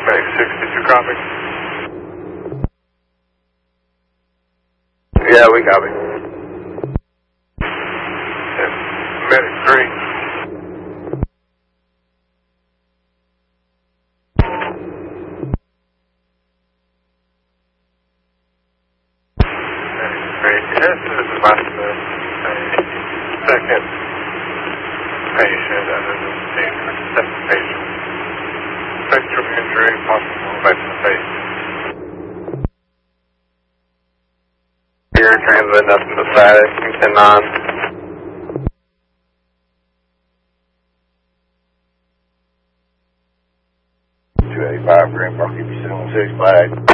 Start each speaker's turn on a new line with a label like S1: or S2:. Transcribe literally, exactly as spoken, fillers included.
S1: Base sixty-two, copy. Yeah, we copy. Yeah. Medic three. Medic three. Yes, this is about the second patient other than the second patient. Spectrum injury, possible back to the face. Here, transit, nothing but static, ten nine. two eighty-five, Grand Park, fifty-seven six, flag.